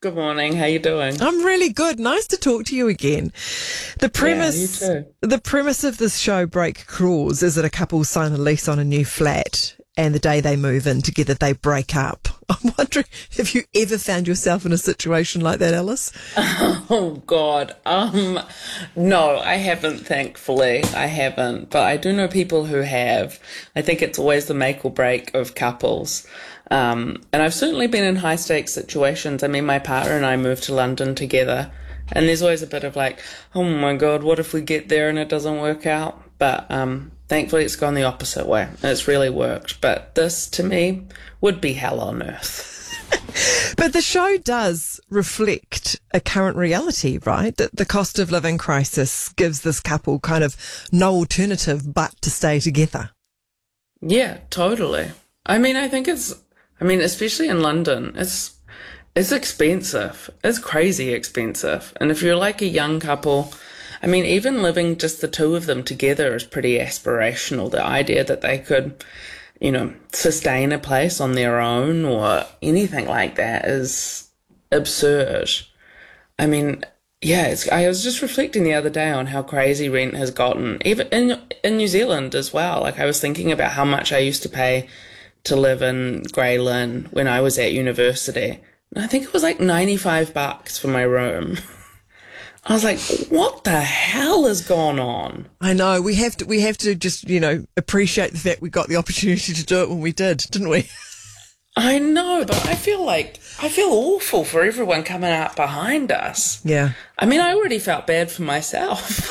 Good morning. How you doing? I'm really good. Nice to talk to you again. The premise, Yeah, you too. the premise of this show, Break Clause, is that a couple sign a lease on a new flat, and the day they move in together, they break up. I'm wondering if you ever found yourself in a situation like that, Alice? Oh God. No, I haven't. Thankfully, I haven't. But I do know people who have. I think it's always the make or break of couples. And I've certainly been in high stakes situations. I mean, my partner and I moved to London together, and there's always a bit of like, oh my God, what if we get there and it doesn't work out? But thankfully, it's gone the opposite way, and it's really worked. But this, to me, would be hell on earth. But the show does reflect a current reality, right? That the cost of living crisis gives this couple kind of no alternative but to stay together. Yeah, totally. I mean, especially in London, it's expensive. It's crazy expensive. And if you're like a young couple, I mean, even living just the two of them together is pretty aspirational. The idea that they could, sustain a place on their own or anything like that is absurd. I mean, yeah, I was just reflecting the other day on how crazy rent has gotten, even in New Zealand as well. Like, I was thinking about how much I used to pay to live in Grey Lynn when I was at university. And I think it was like $95 for my room. I was like, what the hell has gone on? I know. We have to just, appreciate the fact we got the opportunity to do it when we did, didn't we? I know, but I feel awful for everyone coming out behind us. Yeah. I mean, I already felt bad for myself.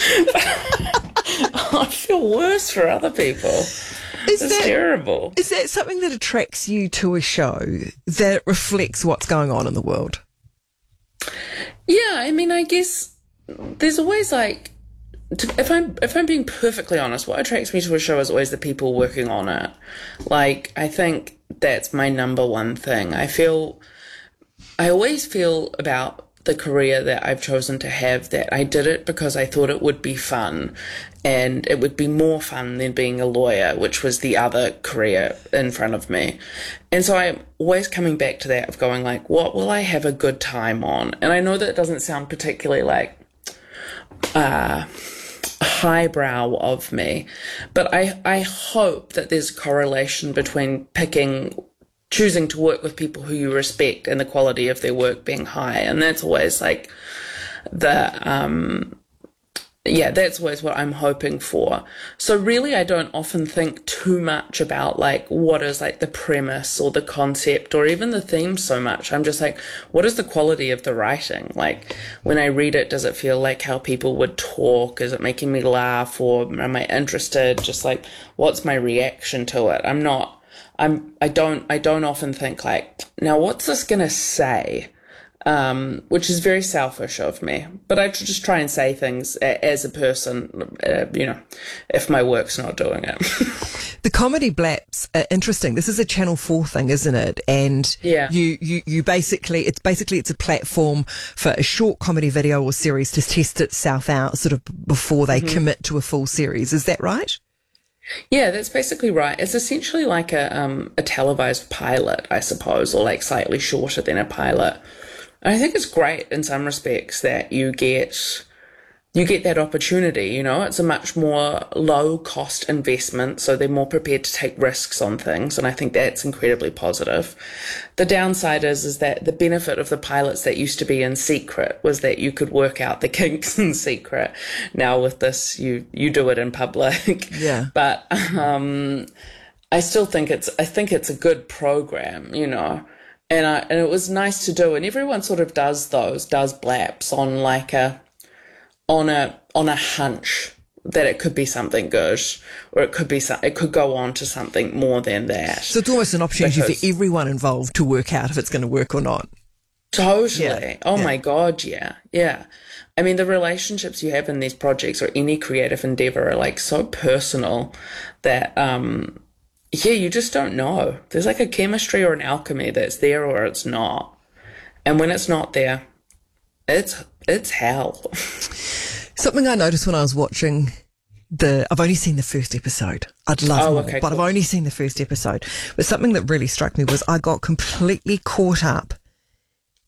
I feel worse for other people. It's terrible. Is that something that attracts you to a show that reflects what's going on in the world? Yeah, I mean, I guess there's always like, if I'm being perfectly honest, what attracts me to a show is always the people working on it. Like, I think that's my number one thing. I always feel about the career that I've chosen to have that I did it because I thought it would be fun, and it would be more fun than being a lawyer, which was the other career in front of me. And so I'm always coming back to that of going like, what will I have a good time on? And I know that doesn't sound particularly like highbrow of me, but I hope that there's a correlation between choosing to work with people who you respect and the quality of their work being high. And that's always like that's always what I'm hoping for. So really, I don't often think too much about like what is like the premise or the concept or even the theme so much. I'm just like, what is the quality of the writing? Like, when I read it, does it feel like how people would talk? Is it making me laugh, or am I interested? Just like, what's my reaction to it? I don't often think like, now what's this going to say? Which is very selfish of me, but I just try and say things as a person, if my work's not doing it. The comedy blaps are interesting. This is a Channel 4 thing, isn't it? And yeah, you basically, it's a platform for a short comedy video or series to test itself out sort of before they commit to a full series. Is that right? Yeah, that's basically right. It's essentially like a televised pilot, I suppose, or like slightly shorter than a pilot. And I think it's great in some respects that you get that opportunity. It's a much more low cost investment, so they're more prepared to take risks on things, and I think that's incredibly positive. The downside is that the benefit of the pilots that used to be in secret was that you could work out the kinks in secret. Now with this, you do it in public. Yeah. But I still think it's a good program, and it was nice to do, and everyone sort of does blaps on like on a hunch that it could be something good, or it could go on to something more than that. So it's almost an opportunity for everyone involved to work out if it's going to work or not. Totally. Yeah. Oh my God, yeah. Yeah. I mean, the relationships you have in these projects or any creative endeavor are like so personal that you just don't know. There's like a chemistry or an alchemy that's there or it's not. And when it's not there, it's hell. Something I noticed when I was watching I've only seen the first episode. I'd love more, but cool. I've only seen the first episode. But something that really struck me was I got completely caught up